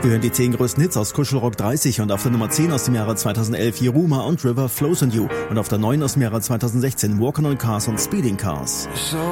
Wir hören die 10 größten Hits aus Kuschelrock 30 und auf der Nummer 10 aus dem Jahre 2011 Yeruma und River Flows on You und auf der 9 aus dem Jahre 2016 Walking on Cars und Speeding Cars.